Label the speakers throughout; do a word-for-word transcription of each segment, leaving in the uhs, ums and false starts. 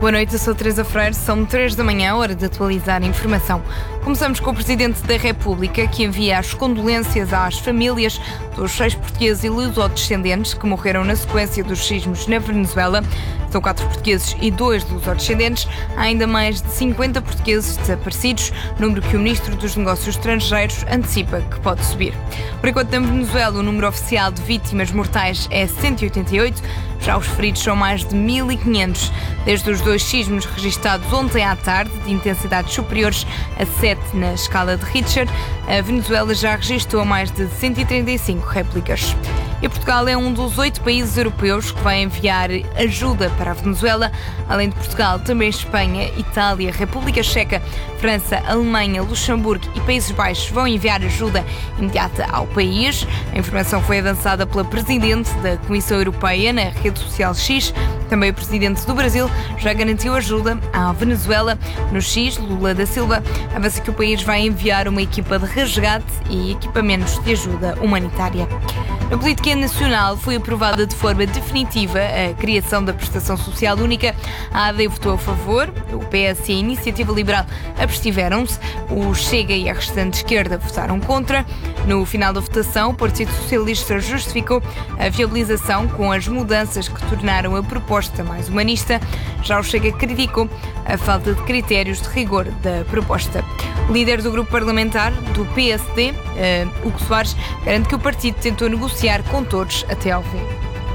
Speaker 1: Boa noite, eu sou Teresa Freire, são três da manhã, hora de atualizar a informação. Começamos com o Presidente da República, que envia as condolências às famílias dos seis portugueses e lusodescendentes que morreram na sequência dos sismos na Venezuela. São quatro portugueses e dois lusodescendentes. Há ainda mais de cinquenta portugueses desaparecidos, número que o Ministro dos Negócios Estrangeiros antecipa que pode subir. Por enquanto, na Venezuela, o número oficial de vítimas mortais é cento e oitenta e oito, já os feridos são mais de mil e quinhentos. Desde os dois sismos registados ontem à tarde, de intensidades superiores a sete na escala de Richter, a Venezuela já registrou mais de cento e trinta e cinco réplicas. E Portugal é um dos oito países europeus que vai enviar ajuda para a Venezuela. Além de Portugal, também Espanha, Itália, República Checa, França, Alemanha, Luxemburgo e Países Baixos vão enviar ajuda imediata ao país. A informação foi avançada pela Presidente da Comissão Europeia na rede social X. Também o Presidente do Brasil já garantiu ajuda à Venezuela. No X, Lula da Silva avança que o país vai enviar uma equipa de resgate e equipamentos de ajuda humanitária. Na política nacional foi aprovada de forma definitiva a criação da Prestação Social Única. A A D votou a favor, o P S e a Iniciativa Liberal abstiveram-se, o Chega e a restante esquerda votaram contra. No final da votação, o Partido Socialista justificou a viabilização com as mudanças que tornaram a proposta mais humanista. Já o Chega criticou a falta de critérios de rigor da proposta. O líder do grupo parlamentar do P S D, uh, Hugo Soares, garante que o partido tentou negociar com todos até ao fim.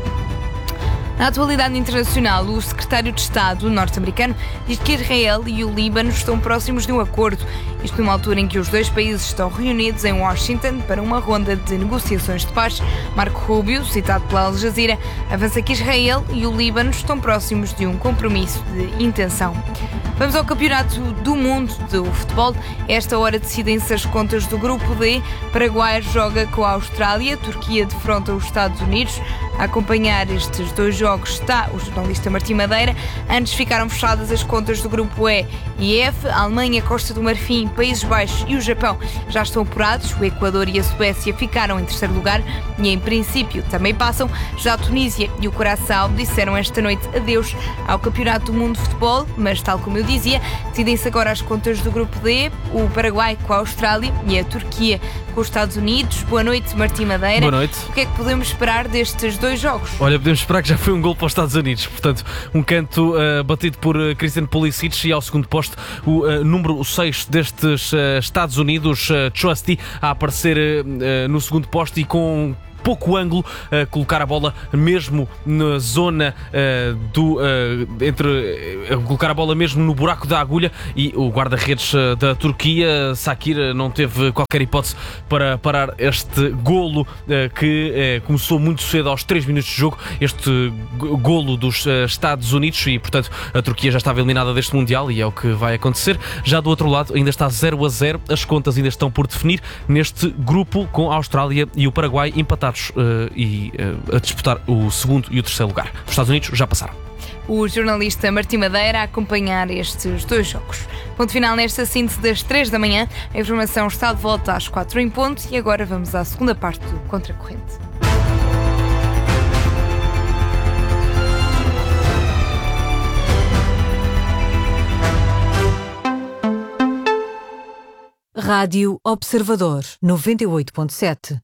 Speaker 1: Na atualidade internacional, o secretário de Estado norte-americano diz que Israel e o Líbano estão próximos de um acordo. Isto numa altura em que os dois países estão reunidos em Washington para uma ronda de negociações de paz. Marco Rubio, citado pela Al Jazeera, avança que Israel e o Líbano estão próximos de um compromisso de intenção. Vamos ao Campeonato do Mundo do Futebol. A esta hora decidem-se as contas do Grupo D. Paraguai joga com a Austrália, Turquia defronta os Estados Unidos. A acompanhar estes dois jogos está o jornalista Martim Madeira. Antes ficaram fechadas as contas do Grupo E e F. A Alemanha, Costa do Marfim, Países Baixos e o Japão já estão apurados. O Equador e a Suécia ficaram em terceiro lugar e, em princípio, também passam. Já a Tunísia e o Curaçao disseram esta noite adeus ao Campeonato do Mundo de Futebol, mas, tal como eu dizia, decidem-se agora as contas do Grupo D, o Paraguai com a Austrália e a Turquia com os Estados Unidos. Boa noite, Martim Madeira.
Speaker 2: Boa noite.
Speaker 1: O que é que podemos esperar destes dois jogos?
Speaker 2: Olha, podemos esperar que já foi um gol para os Estados Unidos. Portanto, um canto uh, batido por uh, Christian Pulisic e ao segundo posto o uh, número seis destes uh, Estados Unidos, uh, Trusty, a aparecer uh, no segundo posto e com pouco ângulo, uh, colocar a bola mesmo na zona uh, do uh, entre uh, colocar a bola mesmo no buraco da agulha, e o guarda-redes uh, da Turquia, Sakir, uh, não teve qualquer hipótese para parar este golo uh, que uh, começou muito cedo, aos três minutos de jogo, este golo dos uh, Estados Unidos, e portanto a Turquia já estava eliminada deste Mundial e é o que vai acontecer. Já do outro lado ainda está zero a zero, as contas ainda estão por definir neste grupo, com a Austrália e o Paraguai empatados Uh, e uh, a disputar o segundo e o terceiro lugar. Os Estados Unidos já passaram.
Speaker 1: O jornalista Martim Madeira a acompanhar estes dois jogos. Ponto final nesta síntese das três da manhã. A informação está de volta às quatro em ponto e agora vamos à segunda parte do Contracorrente.
Speaker 3: Rádio Observador noventa e oito ponto sete.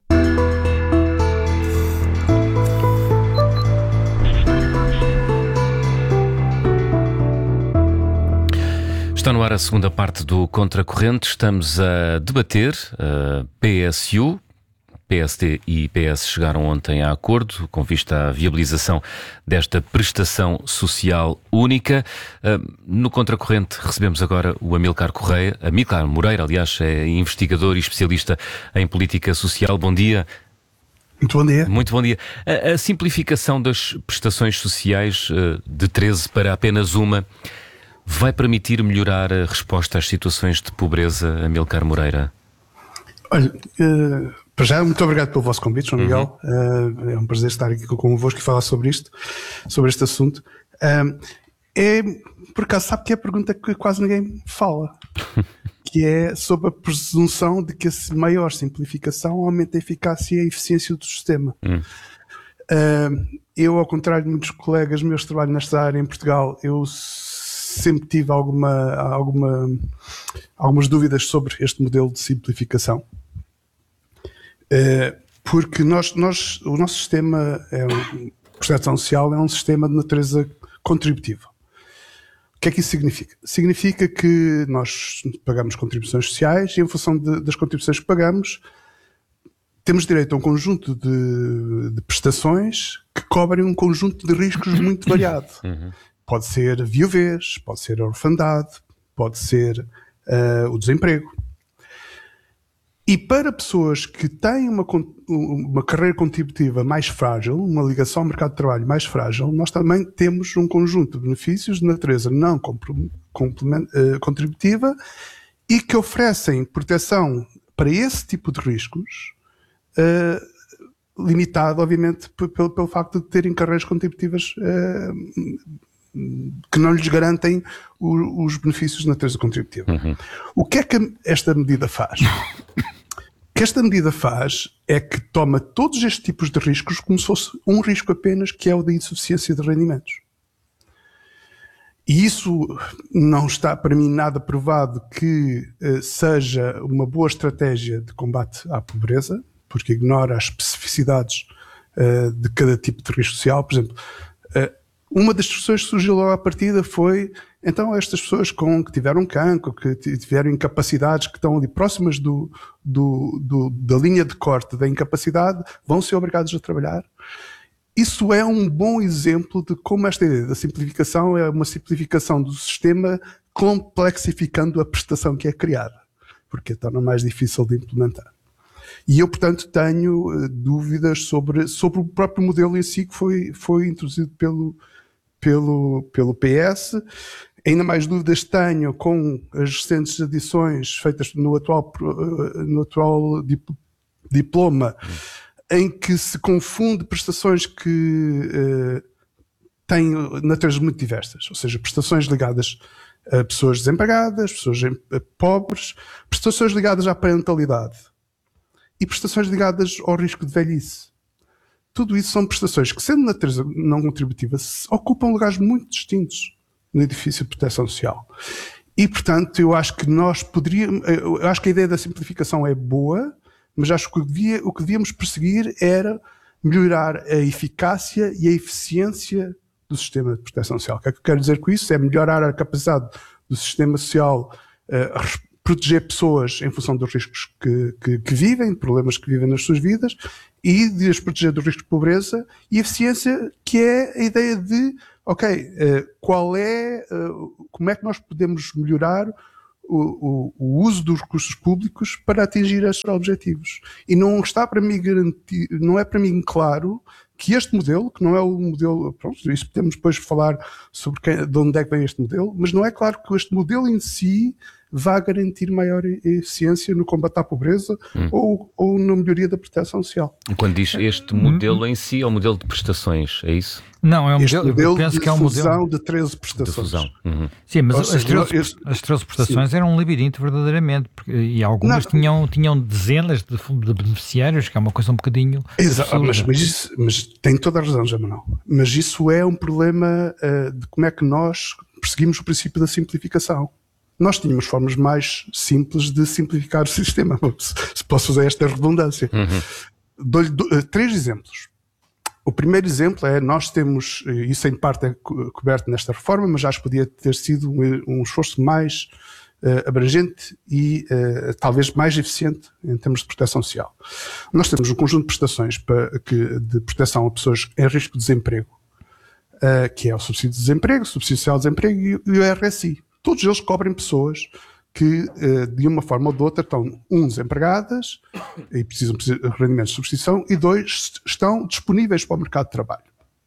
Speaker 4: Está no ar a segunda parte do Contracorrente. Estamos a debater a P S U. P S D e P S chegaram ontem a acordo com vista à viabilização desta prestação social única. No Contracorrente recebemos agora o Amílcar Correia, Amílcar Moreira, aliás, é investigador e especialista em política social. Bom dia.
Speaker 5: Muito bom dia.
Speaker 4: Muito bom dia. A, a simplificação das prestações sociais de treze para apenas uma vai permitir melhorar a resposta às situações de pobreza, Amílcar Moreira?
Speaker 5: Olha, uh, para já, muito obrigado pelo vosso convite, João Miguel. Uhum. Uh, é um prazer estar aqui convosco e falar sobre isto, sobre este assunto. Uh, é, por acaso, sabe que é a pergunta que quase ninguém fala, que é sobre a presunção de que a maior simplificação aumenta a eficácia e a eficiência do sistema. Uhum. Uh, eu, ao contrário de muitos colegas meus que trabalham nesta área em Portugal, eu sempre tive alguma, alguma, algumas dúvidas sobre este modelo de simplificação. Uh, porque nós, nós, o nosso sistema é um, proteção social é um sistema de natureza contributiva. O que é que isso significa? Significa que nós pagamos contribuições sociais e, em função de, das contribuições que pagamos, temos direito a um conjunto de, de prestações que cobrem um conjunto de riscos muito variado. Uhum. Pode ser viuvez, pode ser a orfandade, pode ser uh, o desemprego. E para pessoas que têm uma, uma carreira contributiva mais frágil, uma ligação ao mercado de trabalho mais frágil, nós também temos um conjunto de benefícios de natureza não contributiva e que oferecem proteção para esse tipo de riscos, uh, limitado, obviamente, pelo, pelo facto de terem carreiras contributivas uh, que não lhes garantem o, os benefícios de natureza contributiva. Uhum. O que é que esta medida faz? O que esta medida faz é que toma todos estes tipos de riscos como se fosse um risco apenas, que é o da insuficiência de rendimentos. E isso não está, para mim, nada provado que uh, seja uma boa estratégia de combate à pobreza, porque ignora as especificidades uh, de cada tipo de risco social. Por exemplo, uh, uma das discussões que surgiu logo à partida foi, então, estas pessoas com, que tiveram cancro, que tiveram incapacidades, que estão ali próximas do, do, do, da linha de corte da incapacidade, vão ser obrigados a trabalhar. Isso é um bom exemplo de como esta ideia da simplificação é uma simplificação do sistema, complexificando a prestação que é criada, porque torna mais difícil de implementar. E eu, portanto, tenho uh, dúvidas sobre, sobre o próprio modelo em si que foi, foi introduzido pelo, pelo, pelo P S. Ainda mais dúvidas tenho com as recentes adições feitas no atual, uh, no atual dip, diploma, em que se confunde prestações que uh, têm naturezas muito diversas, ou seja, prestações ligadas a pessoas desempregadas, pessoas pobres, prestações ligadas à parentalidade e prestações ligadas ao risco de velhice. Tudo isso são prestações que, sendo de natureza não contributiva, ocupam lugares muito distintos no edifício de proteção social. E, portanto, eu acho que nós poderíamos, eu acho que a ideia da simplificação é boa, mas acho que o que, devia, o que devíamos perseguir era melhorar a eficácia e a eficiência do sistema de proteção social. O que é que eu quero dizer com isso? É melhorar a capacidade do sistema social uh, proteger pessoas em função dos riscos que, que, que vivem, problemas que vivem nas suas vidas, e de as proteger dos riscos de pobreza, e eficiência, que é a ideia de, ok, uh, qual é, uh, como é que nós podemos melhorar O, o, o uso dos recursos públicos para atingir estes objetivos. E não está para mim garantir, não é para mim claro que este modelo, que não é o modelo, pronto, isso podemos depois falar sobre quem, de onde é que vem este modelo, mas não é claro que este modelo em si vá garantir maior eficiência no combate à pobreza hum. ou, ou na melhoria da proteção social.
Speaker 4: Quando diz este modelo em si, é o modelo de prestações, é isso?
Speaker 6: Não, é um
Speaker 5: este
Speaker 6: modelo,
Speaker 5: modelo
Speaker 6: penso
Speaker 5: de
Speaker 6: que é um modelo
Speaker 5: de treze prestações.
Speaker 4: De uhum.
Speaker 6: Sim, mas
Speaker 5: seja,
Speaker 6: as treze,
Speaker 5: este...
Speaker 6: as treze prestações sim. eram um labirinto verdadeiramente, porque, e algumas tinham, tinham dezenas de, de beneficiários, que é uma coisa um bocadinho...
Speaker 5: Exato, mas, mas, isso, mas tem toda a razão, José Manuel. Mas isso é um problema uh, de como é que nós perseguimos o princípio da simplificação. Nós tínhamos formas mais simples de simplificar o sistema, se posso usar esta redundância. Uhum. Dou-lhe do, uh, três exemplos. O primeiro exemplo é, nós temos, isso em parte é coberto nesta reforma, mas acho que podia ter sido um, um esforço mais uh, abrangente e uh, talvez mais eficiente em termos de proteção social. Nós temos um conjunto de prestações para, que, de proteção a pessoas em risco de desemprego, uh, que é o subsídio de desemprego, o subsídio social de desemprego e, e o R S I. Todos eles cobrem pessoas que, de uma forma ou de outra, estão, um, desempregadas e precisam de rendimentos de substituição, e dois, estão disponíveis para o mercado de trabalho.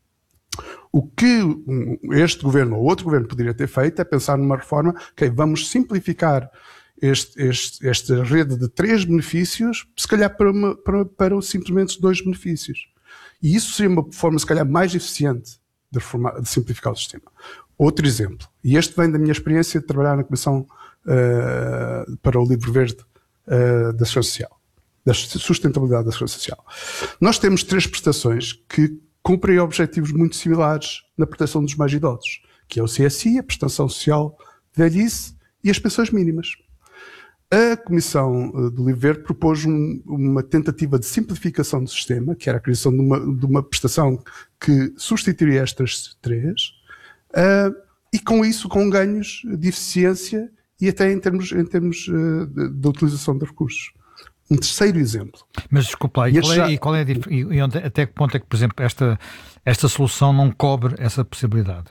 Speaker 5: O que este governo ou outro governo poderia ter feito é pensar numa reforma, ok, vamos simplificar este, este, esta rede de três benefícios, se calhar para, uma, para, para simplesmente dois benefícios. E isso seria uma forma, se calhar, mais eficiente de, reformar, de simplificar o sistema. Outro exemplo, e este vem da minha experiência de trabalhar na Comissão Uh, para o Livro Verde uh, da Segurança Social, da sustentabilidade da Segurança Social. Nós temos três prestações que cumprem objetivos muito similares na proteção dos mais idosos, que é o C S I, a Prestação Social de Velhice e as pensões mínimas. A Comissão do Livro Verde propôs um, uma tentativa de simplificação do sistema, que era a criação de uma, de uma prestação que substituiria estas três, uh, e com isso com ganhos de eficiência e até em termos, em termos uh, de, de utilização de recursos. Um terceiro exemplo.
Speaker 6: Mas desculpa lá, e qual, é, já... e qual é a dif... e onde, até que ponto é que, por exemplo, esta, esta solução não cobre essa possibilidade?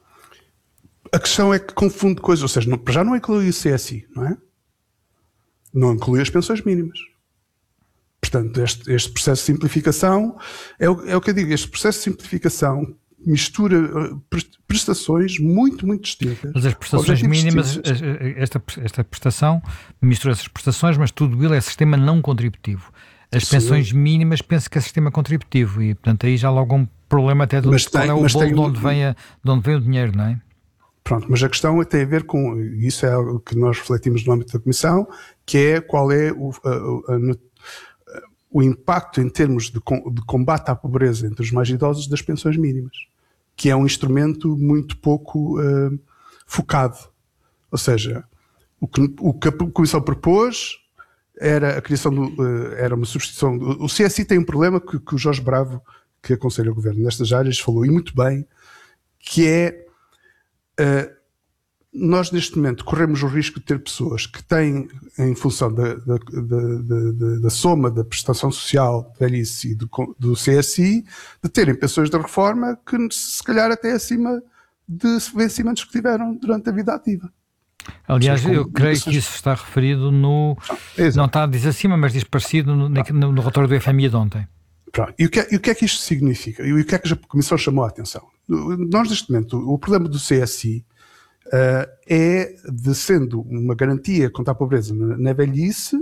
Speaker 5: A questão é que confunde coisas, ou seja, não, já não inclui o C S I, não é? Não inclui as pensões mínimas. Portanto, este, este processo de simplificação, é o, é o que eu digo, este processo de simplificação mistura prestações muito, muito distintas.
Speaker 6: Mas as prestações mínimas, esta, esta prestação mistura essas prestações, mas tudo ele é sistema não contributivo. As Sim. pensões mínimas penso que é sistema contributivo e, portanto, aí já há algum problema até de onde, qual é o bolo de onde, vem a, de onde vem o dinheiro, não é?
Speaker 5: Pronto, mas a questão tem a ver com, isso é algo que nós refletimos no âmbito da Comissão, que é qual é o, a, a, a, o impacto em termos de, de combate à pobreza entre os mais idosos das pensões mínimas, que é um instrumento muito pouco uh, focado. Ou seja, o que, o que a Comissão propôs era a criação do, uh, era uma substituição. O C S I tem um problema que, que o Jorge Bravo, que aconselha o Governo nestas áreas, falou, e muito bem, que é Uh, nós neste momento corremos o risco de ter pessoas que têm, em função da, da, da, da, da soma da prestação social, velhice e do, do C S I, de terem pensões da reforma que se calhar até acima de vencimentos que tiveram durante a vida ativa.
Speaker 6: Aliás, seja, eu creio que isso está referido no... Exato. Não está a dizer acima, mas diz parecido no, no, no relatório do F M I de ontem.
Speaker 5: Pronto. E, o que é, e o que é que isto significa? E o que é que a Comissão chamou a atenção? Nós, neste momento, o problema do C S I uh, é de, sendo uma garantia contra a pobreza na, na velhice,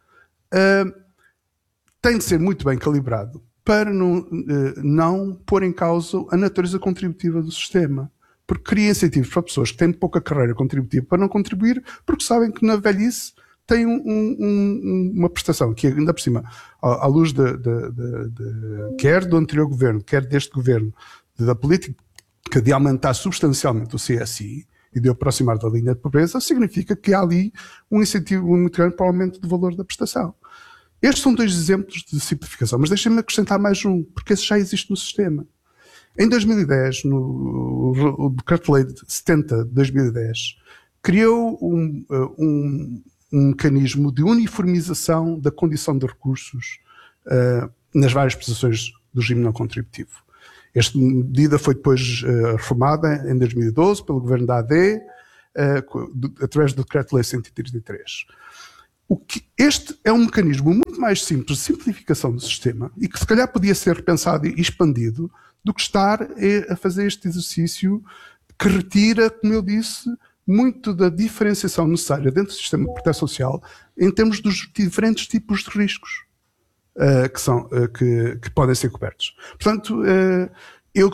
Speaker 5: uh, tem de ser muito bem calibrado para não, uh, não pôr em causa a natureza contributiva do sistema. Porque cria incentivos para pessoas que têm pouca carreira contributiva para não contribuir, porque sabem que na velhice tem um, um, uma prestação que, ainda por cima, à, à luz de, de, de, de, quer do anterior governo, quer deste governo, da política de aumentar substancialmente o C S I e de aproximar da linha de pobreza, significa que há ali um incentivo muito grande para o aumento do valor da prestação. Estes são dois exemplos de simplificação, mas deixem-me acrescentar mais um, porque esse já existe no sistema. Em dois mil e dez, no o Decreto-Lei setenta de dois mil e dez, criou um, um, um mecanismo de uniformização da condição de recursos uh, nas várias prestações do regime não contributivo. Esta medida foi depois uh, reformada em dois mil e doze pelo governo da A D, uh, de, através do Decreto-Lei cento e trinta e três. O que, este é um mecanismo muito mais simples de simplificação do sistema e que se calhar podia ser repensado e expandido do que estar a fazer este exercício que retira, como eu disse, muito da diferenciação necessária dentro do sistema de proteção social em termos dos diferentes tipos de riscos. Uh, que, são, uh, que, que podem ser cobertos. Portanto, uh, eu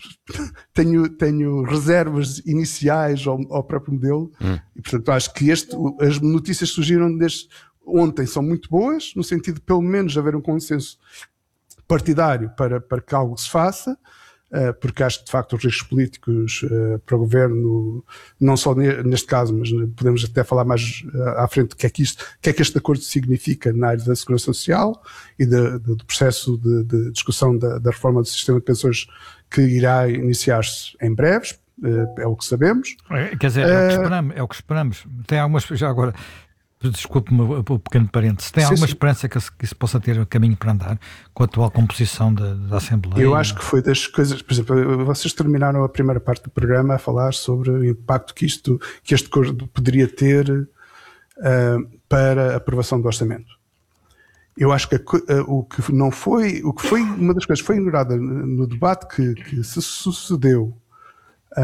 Speaker 5: tenho, tenho reservas iniciais ao, ao próprio modelo hum. e, portanto, acho que este, as notícias que surgiram desde ontem são muito boas, no sentido de, pelo menos, haver um consenso partidário para, para que algo se faça, uh, porque acho que, de facto, os riscos políticos uh, para o governo, não só neste caso, mas podemos até falar mais uh, à frente do que é que, isto, que é que este acordo significa na área da segurança social e de, de, do processo de, de discussão da, da reforma do sistema de pensões que irá iniciar-se em breves, uh, é o que sabemos.
Speaker 6: É, quer dizer, é, uh, o que esperamos, é o que esperamos. Tem algumas, já agora... Desculpe-me o pequeno parênteses. Tem sim, alguma sim. esperança que isso possa ter caminho para andar com a atual composição da, da Assembleia?
Speaker 5: Eu acho que foi das coisas... Por exemplo, vocês terminaram a primeira parte do programa a falar sobre o impacto que, isto, que este acordo poderia ter uh, para a aprovação do orçamento. Eu acho que a, uh, o que não foi... O que foi uma das coisas que foi ignorada no debate que, que se sucedeu A,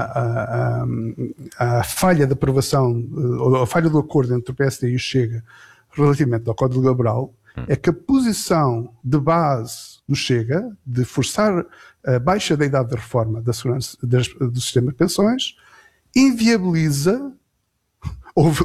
Speaker 5: a, a, a falha de aprovação, ou a falha do acordo entre o P S D e o Chega relativamente ao Código Laboral, hum. é que a posição de base do Chega de forçar a baixa da idade de reforma da segurança, das, do sistema de pensões inviabiliza, houve,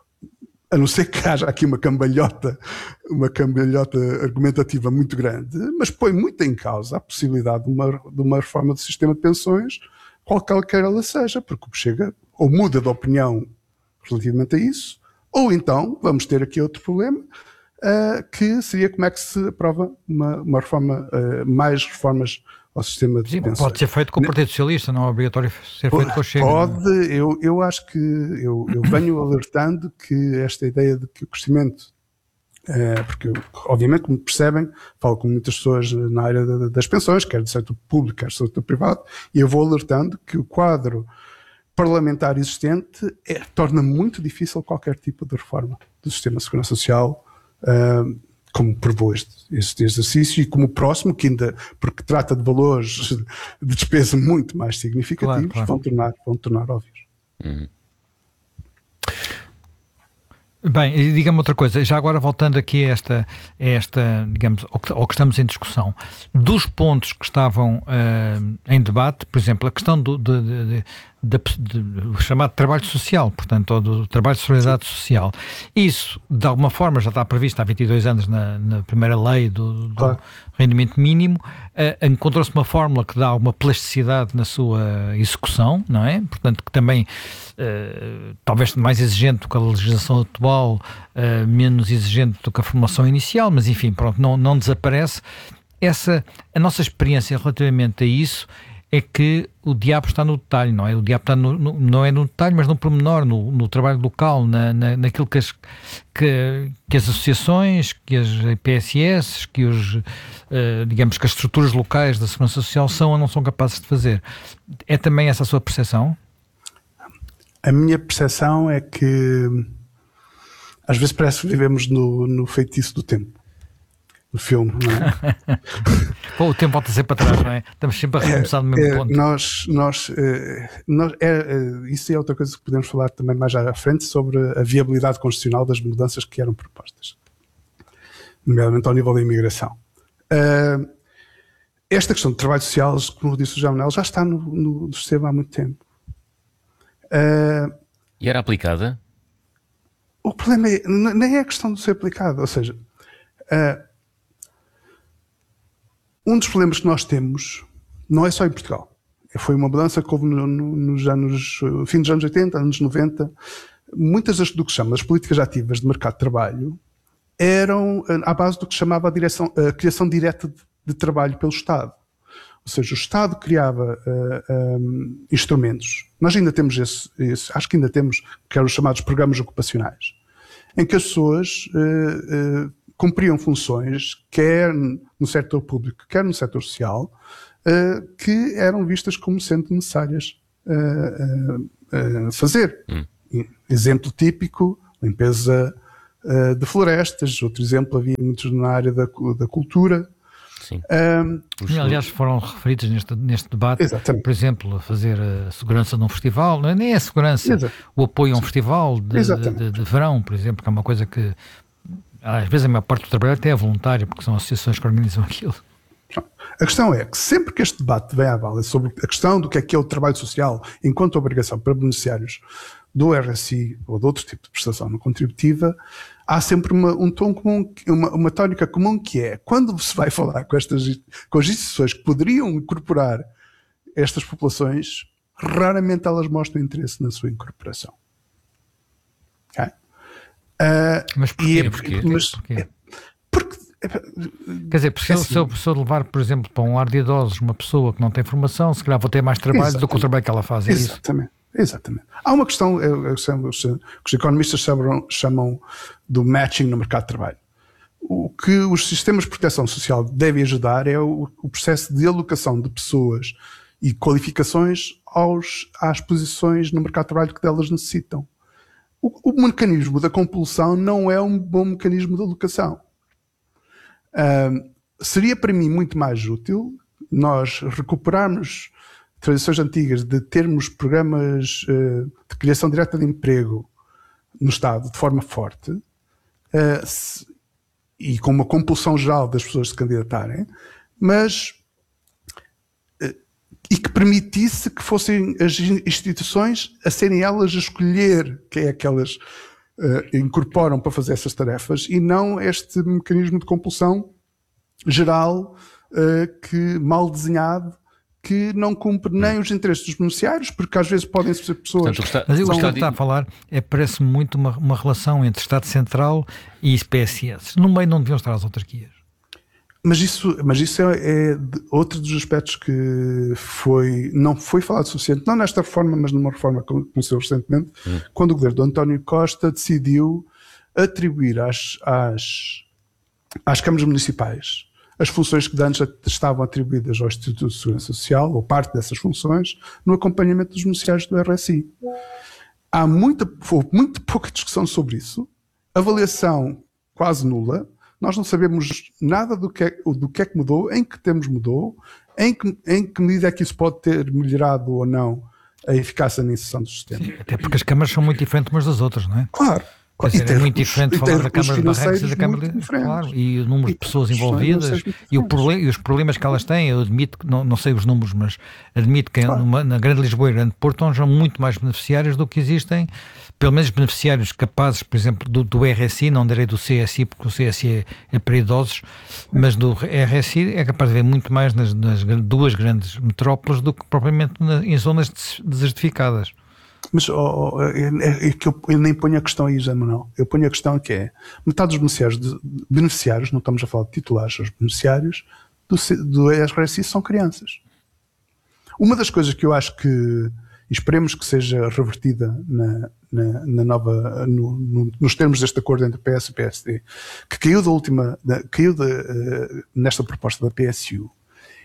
Speaker 5: a não ser que haja aqui uma cambalhota, uma cambalhota argumentativa muito grande, mas põe muito em causa a possibilidade de uma, de uma reforma do sistema de pensões qualquer que ela seja, porque o Chega ou muda de opinião relativamente a isso, ou então vamos ter aqui outro problema, uh, que seria como é que se aprova uma, uma reforma, uh, mais reformas ao sistema de
Speaker 6: Sim,
Speaker 5: pensões.
Speaker 6: pode ser feito com o Partido Socialista, não é obrigatório ser feito com o Chega.
Speaker 5: Pode, eu, eu acho que eu, eu venho alertando que esta ideia de que o crescimento, é, porque obviamente, como percebem, falo com muitas pessoas na área das pensões, quer do setor público, quer do setor privado, e eu vou alertando que o quadro parlamentar existente é, torna muito difícil qualquer tipo de reforma do sistema de segurança social, uh, como provou este, este exercício, e como o próximo, que ainda, porque trata de valores de despesa muito mais significativos, claro, claro. Vão, tornar, vão tornar óbvios.
Speaker 4: Uhum.
Speaker 6: Bem, diga-me outra coisa, já agora voltando aqui a esta, a esta digamos, ao que, ao que estamos em discussão, dos pontos que estavam uh, em debate, por exemplo, a questão do, de, de, de, de, de, do chamado trabalho social, portanto, ou do trabalho de solidariedade social, isso, de alguma forma, já está previsto há vinte e dois anos na, na primeira lei do, do claro. rendimento mínimo, uh, encontrou-se uma fórmula que dá uma plasticidade na sua execução, não é? Portanto, que também Uh, talvez mais exigente do que a legislação atual, uh, menos exigente do que a formação inicial, mas enfim, pronto, não, não desaparece. Essa, a nossa experiência relativamente a isso é que o diabo está no detalhe, não é? O diabo está no, no, não é no detalhe, mas no pormenor, no, no trabalho local, na, na, naquilo que as, que, que as associações, que as P S S, que os, uh, digamos que as estruturas locais da segurança social são ou não são capazes de fazer. É também essa a sua percepção?
Speaker 5: A minha percepção é que às vezes parece que vivemos no, no feitiço do tempo, no filme, não é?
Speaker 6: Pô, o tempo volta sempre para trás, não é? Estamos sempre a recomeçar no mesmo
Speaker 5: é,
Speaker 6: ponto.
Speaker 5: Nós, nós, é, nós é, é, isso é outra coisa que podemos falar também mais à frente sobre a viabilidade constitucional das mudanças que eram propostas, nomeadamente ao nível da imigração. Uh, esta questão de trabalho social, como disse o João Manuel, já está no, no, no sistema há muito tempo. Uh,
Speaker 4: e era aplicada?
Speaker 5: O problema é, nem é a questão de ser aplicada, ou seja, uh, um dos problemas que nós temos não é só em Portugal. Foi uma mudança que houve no, no, nos anos, fim dos anos oitenta, anos noventa. Muitas das, do que se chama das políticas ativas de mercado de trabalho eram à base do que se chamava a, direção, a criação direta de, de trabalho pelo Estado. Ou seja, o Estado criava uh, um, instrumentos. Nós ainda temos esse, esse, acho que ainda temos, que eram os chamados programas ocupacionais, em que as pessoas uh, uh, cumpriam funções, quer no setor público, quer no setor social, uh, que eram vistas como sendo necessárias uh, uh, uh, fazer. Hum. Exemplo típico, limpeza uh, de florestas. Outro exemplo, havia muitos na área da, da cultura.
Speaker 4: Sim.
Speaker 6: Um, aliás, foram referidos neste, neste debate, exatamente. Por exemplo, a fazer a segurança num festival, não é nem a segurança, exatamente. O apoio a um festival de, de, de, de verão, por exemplo, que é uma coisa que às vezes a maior parte do trabalho até é voluntário, porque são associações que organizam aquilo.
Speaker 5: A questão é que sempre que este debate vem à baila sobre a questão do que é que é o trabalho social enquanto obrigação para beneficiários do R S I ou de outro tipo de prestação não contributiva, há sempre uma, um tom comum, uma, uma tónica comum, que é, quando se vai falar com estas com as instituições que poderiam incorporar estas populações, raramente elas mostram interesse na sua incorporação. Okay? Uh,
Speaker 6: mas porquê? É, porquê?
Speaker 5: Mas,
Speaker 6: porquê?
Speaker 5: É, porque, é,
Speaker 6: Quer dizer, porque é assim, se, eu, se eu levar, por exemplo, para um lar de idosos uma pessoa que não tem formação, se calhar vou ter mais trabalho exatamente. Do que o trabalho que ela faz. É
Speaker 5: exatamente.
Speaker 6: Isso?
Speaker 5: Exatamente. Há uma questão que os economistas chamam, chamam do matching no mercado de trabalho. O que os sistemas de proteção social devem ajudar é o, o processo de alocação de pessoas e qualificações aos, às posições no mercado de trabalho que delas necessitam. O, o mecanismo da compulsão não é um bom mecanismo de alocação. Um, seria para mim muito mais útil nós recuperarmos tradições antigas de termos programas uh, de criação direta de emprego no Estado de forma forte uh, se, e com uma compulsão geral das pessoas se candidatarem, mas uh, e que permitisse que fossem as instituições a serem elas a escolher quem é que elas uh, incorporam para fazer essas tarefas, e não este mecanismo de compulsão geral uh, que, mal desenhado, que não cumpre nem os interesses dos beneficiários, porque às vezes podem ser pessoas...
Speaker 4: Portanto, o que está-
Speaker 6: Mas eu
Speaker 4: o que
Speaker 6: gosto
Speaker 4: está
Speaker 6: de estar a falar, é, parece-me muito uma, uma relação entre Estado Central e P S S. No meio não deviam estar as autarquias.
Speaker 5: Mas isso, mas isso é, é de- outro dos aspectos que foi, não foi falado o suficiente, não nesta reforma, mas numa reforma que aconteceu recentemente,
Speaker 4: Hum.
Speaker 5: quando o governo do António Costa decidiu atribuir às, às, às câmaras municipais as funções que de antes estavam atribuídas ao Instituto de Segurança Social, ou parte dessas funções, no acompanhamento dos beneficiários do R S I. Há muita, houve muito pouca discussão sobre isso, avaliação quase nula, nós não sabemos nada do que é, do que, é que mudou, em que termos mudou, em que, em que medida é que isso pode ter melhorado ou não a eficácia na inserção do sistema.
Speaker 6: Até porque as câmaras são muito diferentes umas das outras, não é?
Speaker 5: Claro.
Speaker 6: Quer dizer, é muito diferente falar da Câmara de Barreiros e da Câmara
Speaker 5: muito
Speaker 6: de...
Speaker 5: diferentes.
Speaker 6: Claro, e o número de pessoas
Speaker 5: questões
Speaker 6: envolvidas
Speaker 5: muito
Speaker 6: e, o
Speaker 5: diferentes.
Speaker 6: proble- e os problemas que elas têm, eu admito que, não, não sei os números, mas admito que
Speaker 5: Claro.
Speaker 6: numa- na Grande Lisboa e Grande Porto há muito mais beneficiários do que existem, pelo menos beneficiários capazes, por exemplo, do, do R S I, não direi do C S I, porque o C S I é, é para idosos, mas do R S I é capaz de haver muito mais nas, nas duas grandes metrópoles do que propriamente na, em zonas des- desertificadas.
Speaker 5: Mas oh, oh, é, é que eu, eu nem ponho a questão aí, José Manuel. Eu ponho a questão que é, metade dos beneficiários, de, beneficiários, não estamos a falar de titulares, os beneficiários do, C- do R S I são crianças. Uma das coisas que eu acho que, e esperemos que seja revertida na, na, na nova, no, no, nos termos deste acordo entre P S e P S D, que caiu da última, da, caiu da, uh, nesta proposta da P S U,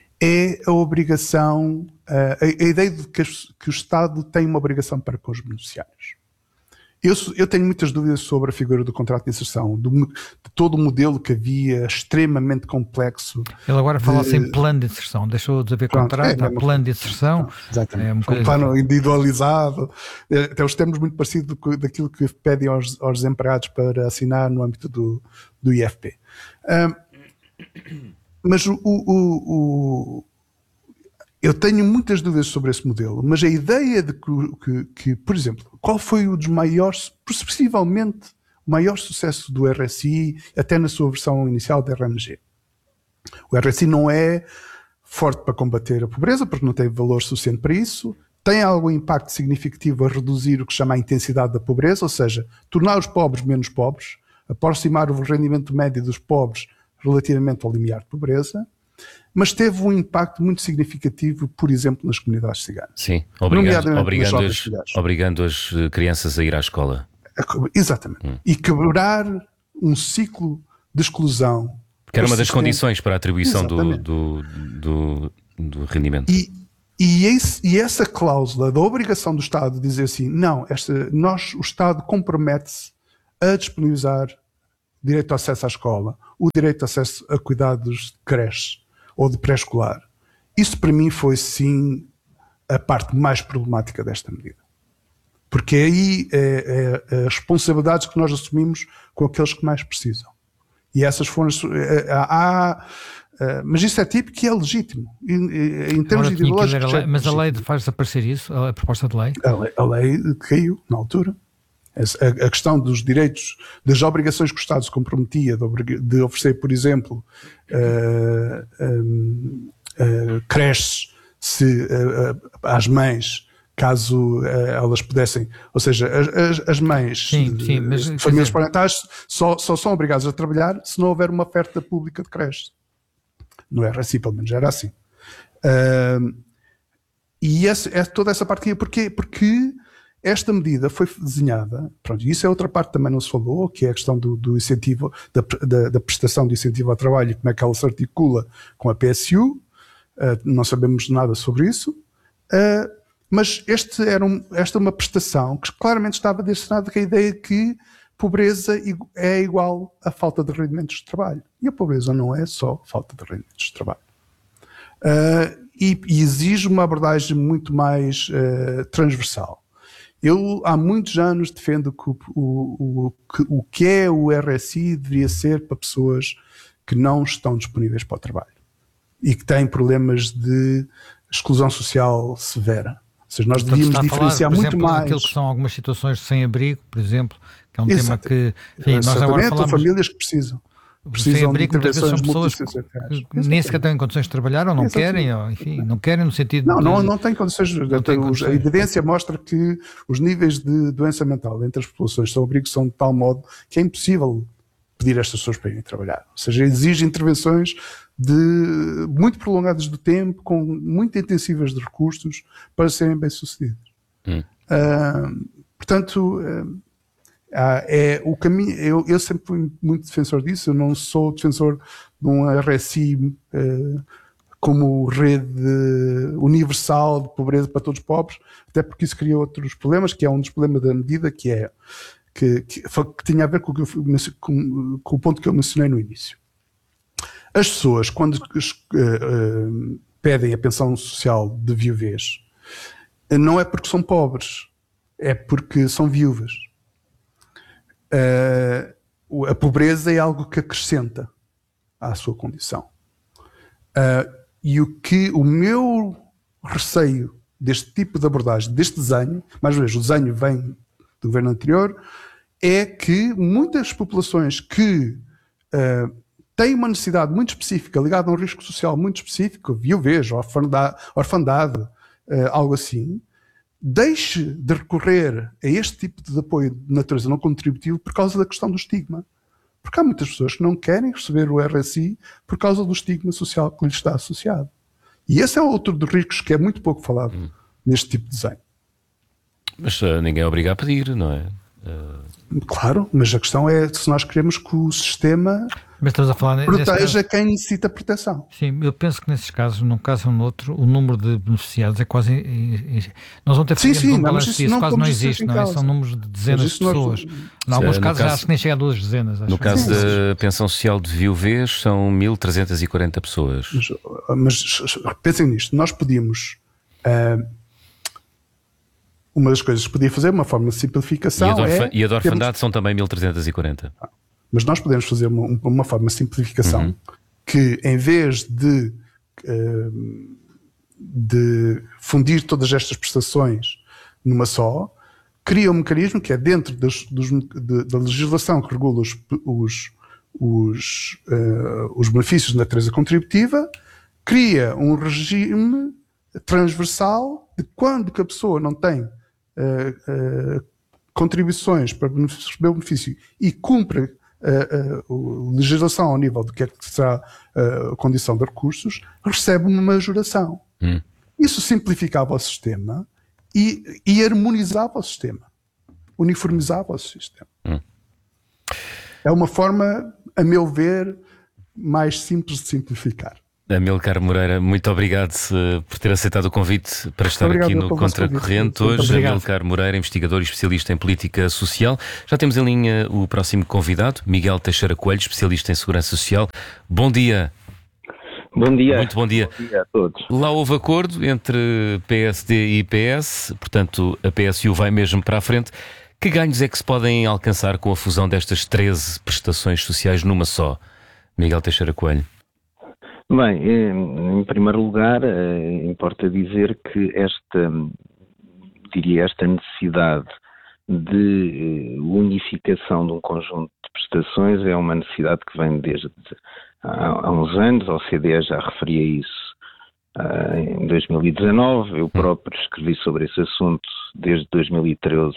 Speaker 5: é a obrigação, a, a ideia de que, as- que o Estado tem uma obrigação para com os beneficiários. Eu, sou- eu tenho muitas dúvidas sobre a figura do contrato de inserção, do mo- de todo o modelo que havia, extremamente complexo.
Speaker 6: Ele agora fala-se
Speaker 5: de-
Speaker 6: em plano de inserção, deixou de haver
Speaker 5: Pronto,
Speaker 6: contrato,
Speaker 5: é,
Speaker 6: há
Speaker 5: é uma-
Speaker 6: plano de inserção.
Speaker 5: Exatamente.
Speaker 6: É uma
Speaker 5: um
Speaker 6: coisa-
Speaker 5: plano individualizado, eh, até os termos muito parecidos do que- daquilo que pedem aos, aos desempregados para assinar no âmbito do, do I F P. Ahm, mas o, o- o- o- eu tenho muitas dúvidas sobre esse modelo, mas a ideia de que, que- que, por exemplo, qual foi o dos maiores, possivelmente o maior sucesso do R S I, até na sua versão inicial da R M G? O R S I não é forte para combater a pobreza, porque não tem valor suficiente para isso, tem algum impacto significativo a reduzir o que se chama a intensidade da pobreza, ou seja, tornar os pobres menos pobres, aproximar o rendimento médio dos pobres relativamente ao limiar de pobreza, mas teve um impacto muito significativo, por exemplo, nas comunidades ciganas.
Speaker 4: Sim, obrigando,
Speaker 5: Nomeadamente nos
Speaker 4: obrigando,
Speaker 5: jovens
Speaker 4: as,
Speaker 5: ciganos.
Speaker 4: obrigando as eh, crianças a ir à escola.
Speaker 5: Exatamente.
Speaker 4: Hum.
Speaker 5: E quebrar um ciclo de exclusão.
Speaker 4: Que era uma das
Speaker 5: persistente.
Speaker 4: condições para a atribuição do,
Speaker 5: Exatamente.
Speaker 4: do, do, do rendimento.
Speaker 5: E, e, esse- e essa cláusula da obrigação do Estado de dizer assim, não, esta, nós, o Estado compromete-se a disponibilizar direito ao acesso à escola, o direito ao acesso a cuidados de creche ou de pré-escolar. Isso para mim foi sim a parte mais problemática desta medida. Porque aí é, é, é as responsabilidades que nós assumimos com aqueles que mais precisam. E essas foram. é, há, há, mas isso é típico e é legítimo. Em, em termos
Speaker 6: Agora tinha que ler a
Speaker 5: ideológicos.
Speaker 6: lei,
Speaker 5: é
Speaker 6: mas a lei
Speaker 5: legítimo.
Speaker 6: faz desaparecer isso, a proposta de lei.
Speaker 5: A lei, a lei caiu na altura. Essa- A, a questão dos direitos, das obrigações que o Estado se comprometia de, obriga- de oferecer, por exemplo, eh, um, eh, creches se, eh, eh, às mães, caso eh, elas pudessem, ou seja, as, as- as mães
Speaker 6: Sim,
Speaker 5: de,
Speaker 6: sim, mas,
Speaker 5: de
Speaker 6: quer
Speaker 5: famílias
Speaker 6: dizer-
Speaker 5: parentais só, só são obrigadas a trabalhar se não houver uma oferta pública de creches. No R S I, pelo menos, era assim. Ahm, e esse, é toda essa parte aqui, porquê? Porque esta medida foi desenhada, pronto, e isso é outra parte que também não se falou, que é a questão do, do incentivo, da, da, da prestação de incentivo ao trabalho e como é que ela se articula com a P S U. Uh, não sabemos nada sobre isso, uh, mas este era um, esta é uma prestação que claramente estava direcionada com a ideia que pobreza igu- é igual a falta de rendimentos de trabalho. E a pobreza não é só falta de rendimentos de trabalho. Uh, e, e exige uma abordagem muito mais uh, transversal. Eu há muitos anos defendo que o, o, o, que o que é o R S I deveria ser para pessoas que não estão disponíveis para o trabalho e que têm problemas de exclusão social severa. Ou seja, nós
Speaker 6: Portanto,
Speaker 5: devíamos
Speaker 6: está a falar,
Speaker 5: diferenciar
Speaker 6: por
Speaker 5: muito
Speaker 6: exemplo,
Speaker 5: mais.
Speaker 6: daquilo que são algumas situações de sem-abrigo, por exemplo, que é um
Speaker 5: Exato.
Speaker 6: tema que, enfim, nós agora
Speaker 5: Exatamente, ou
Speaker 6: falamos...
Speaker 5: famílias que precisam.
Speaker 6: precisam de intervenções multissensoriais. Nem sequer têm condições de trabalhar ou não Exatamente. querem, ou, enfim, não querem no sentido
Speaker 5: não,
Speaker 6: de...
Speaker 5: Não, não têm condições. Não tem condições. A evidência mostra que os níveis de doença mental entre as populações são abrigos são de tal modo que é impossível pedir a estas pessoas para irem trabalhar. Ou seja, exige intervenções de, muito prolongadas do tempo, com muito intensivas de recursos, para serem bem-sucedidas. Hum. Uh, portanto... Uh, Ah, é o caminho. Eu, eu sempre fui muito defensor disso. Eu não sou defensor de um R S I eh, como rede universal de pobreza para todos os pobres, até porque isso cria outros problemas, que é um dos problemas da medida, que é que, que, que tinha a ver com o, que eu, com, com o ponto que eu mencionei no início. As pessoas, quando eh, eh, pedem a pensão social de viuvez, não é porque são pobres, é porque são viúvas. Uh, a pobreza é algo que acrescenta à sua condição. Uh, e o que o meu receio deste tipo de abordagem, deste desenho, mais uma vez, o desenho vem do governo anterior, é que muitas populações que uh, têm uma necessidade muito específica, ligada a um risco social muito específico, viuvez, orfandade, orfandade uh, algo assim, deixe de recorrer a este tipo de apoio de natureza não contributivo por causa da questão do estigma. Porque há muitas pessoas que não querem receber o R S I por causa do estigma social que lhes está associado. E esse é outro dos riscos que é muito pouco falado hum. neste tipo de desenho.
Speaker 4: Mas uh, ninguém é obrigado a pedir, não é?
Speaker 5: Uh... Claro, mas a questão é se nós queremos que o sistema
Speaker 6: mas estamos a falar
Speaker 5: proteja quem necessita proteção.
Speaker 6: Sim, eu penso que nesses casos, num caso ou no outro, o número de beneficiados é quase... Nós vamos ter que fazer um balanço disso, quase não existe, não é? São números de dezenas de pessoas. Em alguns casos já acho que nem chega a duas dezenas.
Speaker 4: No caso da pensão social de viuvez são mil trezentas e quarenta pessoas.
Speaker 5: Mas, mas pensem nisto, nós podíamos... Uh, uma das coisas que podia fazer, uma forma de simplificação
Speaker 4: e a, orfa,
Speaker 5: é...
Speaker 4: E a de orfandade temos... são também mil trezentas e quarenta.
Speaker 5: Mas nós podemos fazer uma, uma forma de simplificação uhum. que, em vez de, uh, de fundir todas estas prestações numa só, cria um mecanismo que é dentro dos, dos, de, da legislação que regula os, os, os, uh, os benefícios de natureza contributiva, cria um regime transversal de quando que a pessoa não tem uh, uh, contribuições para receber o benefício e cumpre a, a legislação ao nível do que é que será a condição de recursos, recebe uma majoração. Hum. Isso simplificava o sistema e, e harmonizava o sistema, uniformizava o sistema. Hum. É uma forma, a meu ver, mais simples de simplificar.
Speaker 4: Amílcar Moreira, muito obrigado uh, por ter aceitado o convite para estar obrigado aqui no Contracorrente hoje. Amílcar Moreira, investigador e especialista em política social. Já temos em linha o próximo convidado, Miguel Teixeira Coelho, especialista em segurança social. Bom dia.
Speaker 7: Bom dia.
Speaker 4: Muito bom dia.
Speaker 7: Bom dia a todos.
Speaker 4: Lá houve acordo entre P S D e P S, portanto a P S U vai mesmo para a frente. Que ganhos é que se podem alcançar com a fusão destas treze prestações sociais numa só? Miguel Teixeira Coelho.
Speaker 7: Bem, em primeiro lugar, importa dizer que esta, diria, esta necessidade de unificação de um conjunto de prestações é uma necessidade que vem desde há uns anos. A O C D E já referia isso em dois mil e dezanove, eu próprio escrevi sobre esse assunto desde dois mil e treze.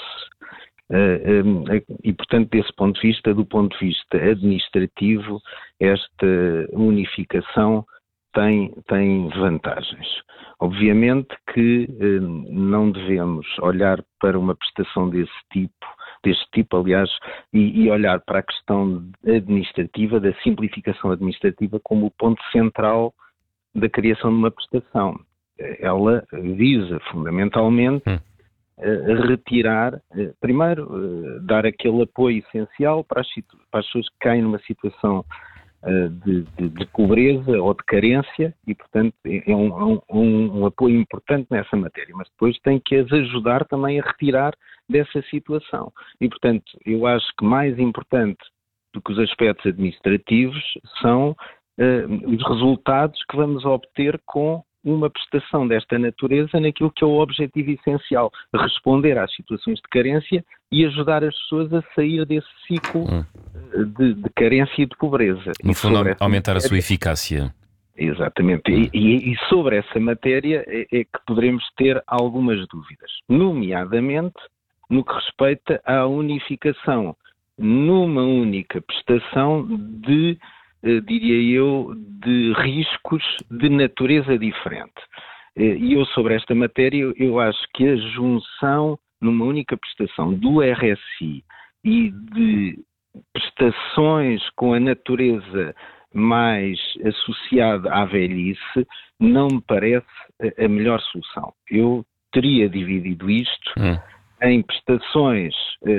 Speaker 7: E, portanto, desse ponto de vista, do ponto de vista administrativo, esta unificação tem, tem vantagens. Obviamente que eh, não devemos olhar para uma prestação desse tipo, deste tipo, aliás, e, e olhar para a questão administrativa, da simplificação administrativa, como o ponto central da criação de uma prestação. Ela visa, fundamentalmente, hum. retirar, primeiro, dar aquele apoio essencial para as, para as pessoas que caem numa situação de, de, de pobreza ou de carência e, portanto, é um, um, um apoio importante nessa matéria, mas depois tem que as ajudar também a retirar dessa situação. E, portanto, eu acho que mais importante do que os aspectos administrativos são uh, os resultados que vamos obter com uma prestação desta natureza naquilo que é o objetivo essencial, responder às situações de carência e ajudar as pessoas a sair desse ciclo de, de carência e de pobreza.
Speaker 4: No
Speaker 7: e
Speaker 4: fundo, aumentar
Speaker 7: matéria,
Speaker 4: a sua eficácia.
Speaker 7: Exatamente. E, e, e sobre essa matéria é, é que poderemos ter algumas dúvidas, nomeadamente no que respeita à unificação numa única prestação de, eh, diria eu, de riscos de natureza diferente. Eh, e eu sobre esta matéria, eu acho que a junção numa única prestação do R S I e de prestações com a natureza mais associada à velhice não me parece a melhor solução. Eu teria dividido isto hum. em prestações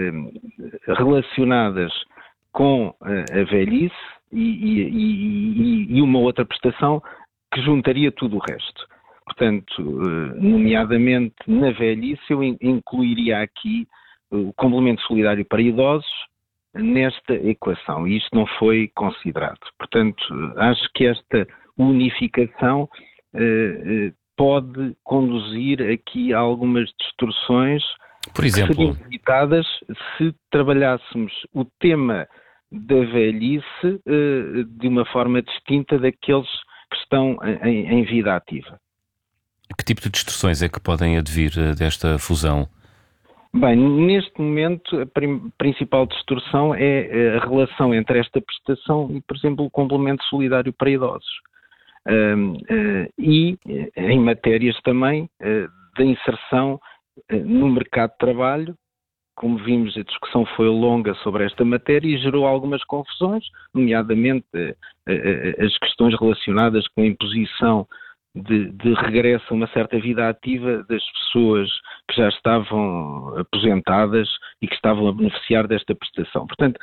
Speaker 7: eh, relacionadas com a, a velhice e, e, e, e uma outra prestação que juntaria tudo o resto. Portanto, eh, nomeadamente na velhice, eu in, incluiria aqui o complemento solidário para idosos nesta equação, e isto não foi considerado. Portanto, acho que esta unificação eh, eh, pode conduzir aqui a algumas distorções.
Speaker 4: Por exemplo,
Speaker 7: que seriam evitadas se trabalhássemos o tema da velhice eh, de uma forma distinta daqueles que estão em, em vida ativa.
Speaker 4: Que tipo de distorções é que podem advir desta fusão?
Speaker 7: Bem, neste momento a prim- principal distorção é a relação entre esta prestação e, por exemplo, o complemento solidário para idosos. Um, uh, e em matérias também uh, da inserção uh, no mercado de trabalho. Como vimos, a discussão foi longa sobre esta matéria e gerou algumas confusões, nomeadamente uh, uh, as questões relacionadas com a imposição De, de regresso a uma certa vida ativa das pessoas que já estavam aposentadas e que estavam a beneficiar desta prestação. Portanto,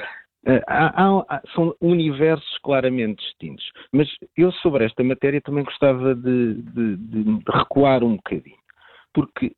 Speaker 7: há, há, são universos claramente distintos. Mas eu sobre esta matéria também gostava de, de, de recuar um bocadinho. Porque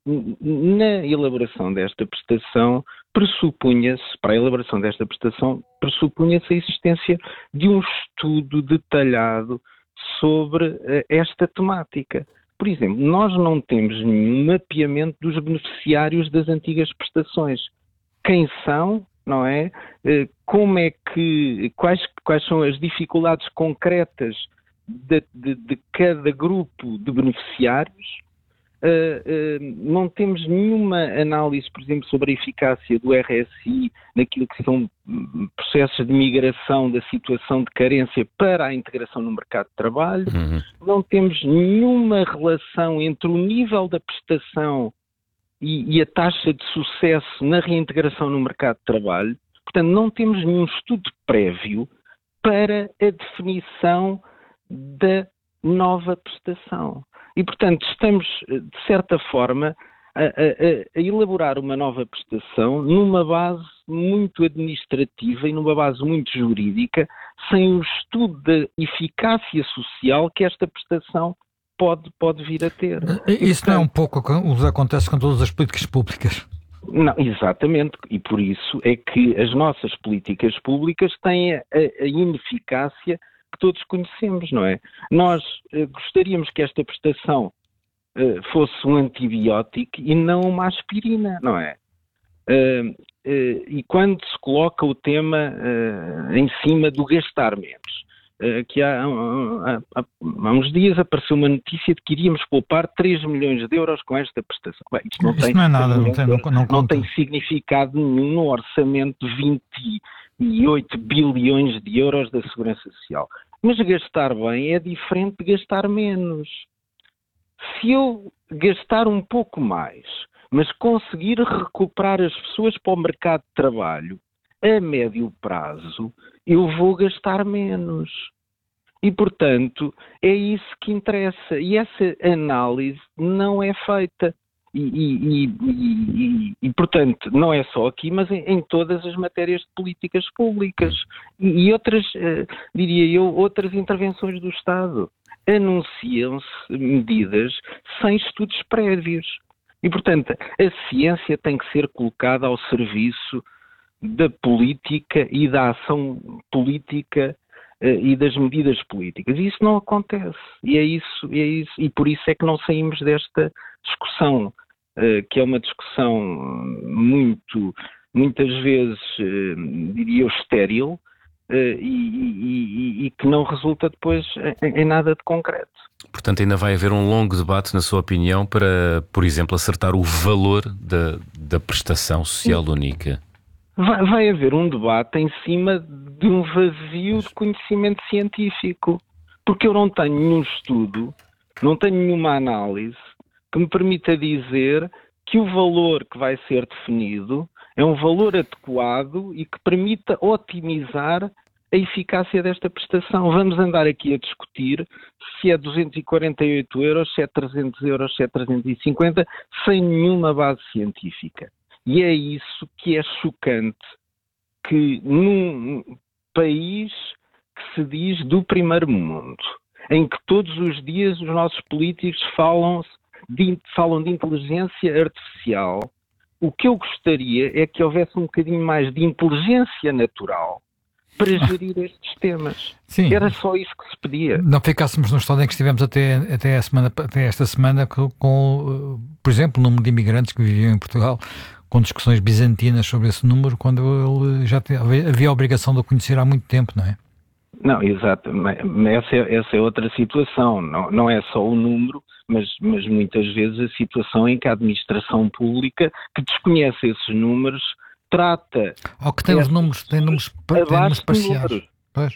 Speaker 7: na elaboração desta prestação pressupunha-se, para a elaboração desta prestação, pressupunha-se a existência de um estudo detalhado sobre esta temática. Por exemplo, nós não temos nenhum mapeamento dos beneficiários das antigas prestações. Quem são, não é? Como é que, quais, quais são as dificuldades concretas de, de, de cada grupo de beneficiários? Uh, uh, não temos nenhuma análise, por exemplo, sobre a eficácia do R S I naquilo que são processos de migração da situação de carência para a integração no mercado de trabalho. Uhum. Não temos nenhuma relação entre o nível da prestação e, e a taxa de sucesso na reintegração no mercado de trabalho. Portanto, não temos nenhum estudo prévio para a definição da nova prestação. E, portanto, estamos, de certa forma, a, a, a elaborar uma nova prestação numa base muito administrativa e numa base muito jurídica, sem o estudo da eficácia social que esta prestação pode, pode vir a ter.
Speaker 6: Isso e, portanto, não é um pouco o que acontece com todas as políticas públicas?
Speaker 7: Não, exatamente. E por isso é que as nossas políticas públicas têm a, a ineficácia que todos conhecemos, não é? Nós uh, gostaríamos que esta prestação uh, fosse um antibiótico e não uma aspirina, não é? Uh, uh, e quando se coloca o tema uh, em cima do gastar menos, uh, que há, há, há, há uns dias apareceu uma notícia de que iríamos poupar três milhões de euros com esta prestação. Bem, isto não,
Speaker 6: isto
Speaker 7: tem,
Speaker 6: não é nada, não tem, não, não,
Speaker 7: não tem significado nenhum no orçamento de vinte e oito bilhões de euros da Segurança Social. Mas gastar bem é diferente de gastar menos. Se eu gastar um pouco mais, mas conseguir recuperar as pessoas para o mercado de trabalho a médio prazo, eu vou gastar menos. E, portanto, é isso que interessa. E essa análise não é feita. E, e, e, e, e, portanto, não é só aqui, mas em, em todas as matérias de políticas públicas e, e outras, eh, diria eu, outras intervenções do Estado. Anunciam-se medidas sem estudos prévios. E, portanto, a ciência tem que ser colocada ao serviço da política e da ação política eh, e das medidas políticas. E isso não acontece. E é isso, é isso, e por isso é que não saímos desta discussão, Uh, que é uma discussão muito, muitas vezes, uh, diria eu, estéril, e, e, e que não resulta depois em, em nada de concreto.
Speaker 4: Portanto, ainda vai haver um longo debate, na sua opinião, para, por exemplo, acertar o valor da, da prestação social única.
Speaker 7: Vai, vai haver um debate em cima de um vazio de conhecimento científico, porque eu não tenho nenhum estudo, não tenho nenhuma análise que me permita dizer que o valor que vai ser definido é um valor adequado e que permita otimizar a eficácia desta prestação. Vamos andar aqui a discutir se é duzentos e quarenta e oito euros, se é trezentos euros, se é trezentos e cinquenta, sem nenhuma base científica. E é isso que é chocante, que num país que se diz do primeiro mundo, em que todos os dias os nossos políticos falam de, falam de inteligência artificial, o que eu gostaria é que houvesse um bocadinho mais de inteligência natural para gerir estes temas.
Speaker 6: Sim.
Speaker 7: Era só isso que se pedia.
Speaker 6: Não ficássemos no estado em que estivemos até, até, a semana, até esta semana com, com, por exemplo, o número de imigrantes que viviam em Portugal, com discussões bizantinas sobre esse número, quando ele já te, havia a obrigação de o conhecer há muito tempo, não é?
Speaker 7: Não, exato. Essa é, essa é outra situação. Não, não é só o número, mas, mas muitas vezes a situação em que a administração pública, que desconhece esses números, trata...
Speaker 6: Ou que tem os números, tem números, tem números parciais. Pois.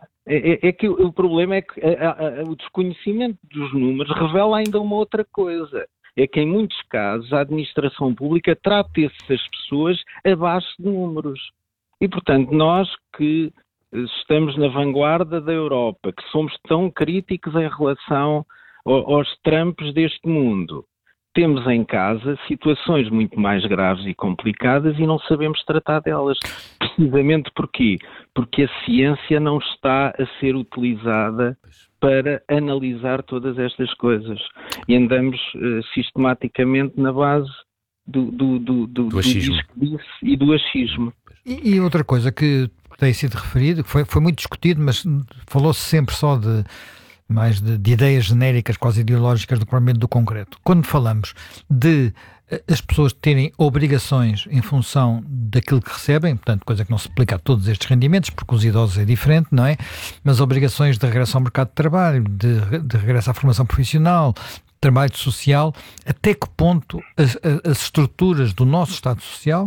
Speaker 7: É, é, é que o problema é que a, a, o desconhecimento dos números revela ainda uma outra coisa. É que em muitos casos a administração pública trata essas pessoas abaixo de números. E, portanto, nós que estamos na vanguarda da Europa, que somos tão críticos em relação ao, aos trampos deste mundo, temos em casa situações muito mais graves e complicadas e não sabemos tratar delas. Precisamente porquê? Porque a ciência não está a ser utilizada para analisar todas estas coisas. E andamos uh, sistematicamente na base do, do, do, do,
Speaker 4: do achismo
Speaker 7: do que disse e do achismo.
Speaker 6: E, e outra coisa que tem sido referido, que foi, foi muito discutido, mas falou-se sempre só de mais de, de ideias genéricas, quase ideológicas, do que propriamente do concreto. Quando falamos de as pessoas terem obrigações em função daquilo que recebem, portanto, coisa que não se aplica a todos estes rendimentos, porque os idosos é diferente, não é? Mas obrigações de regresso ao mercado de trabalho, de, de regresso à formação profissional, trabalho social, até que ponto as, as estruturas do nosso Estado Social,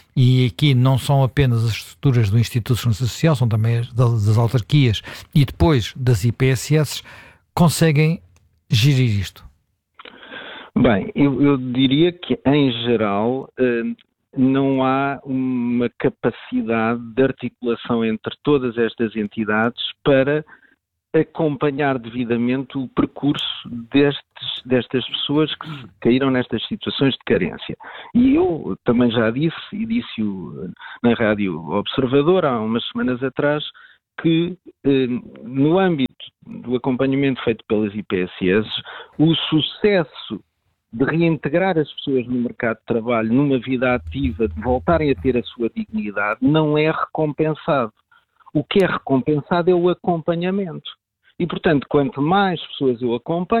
Speaker 6: e aqui não são apenas as estruturas do Instituto de Segurança Social, são também as das autarquias e depois das I P S S, conseguem gerir isto?
Speaker 7: Bem, eu, eu diria que, em geral, eh, não há uma capacidade de articulação entre todas estas entidades para acompanhar devidamente o percurso destes, destas pessoas que caíram nestas situações de carência. E eu também já disse, e disse-o na Rádio Observador há umas semanas atrás, que eh, no âmbito do acompanhamento feito pelas I P S S, o sucesso de reintegrar as pessoas no mercado de trabalho, numa vida ativa, de voltarem a ter a sua dignidade, não é recompensado. O que é recompensado é o acompanhamento. E, portanto, quanto mais pessoas eu acompanho,